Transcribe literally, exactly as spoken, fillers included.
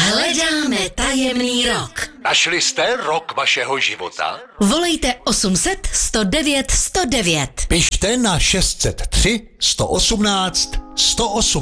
Hledáme tajemný rok. Našli jste rok vašeho života? Volejte osm set sto devět sto devět. Pište na šest set tři sto osmnáct sto osm.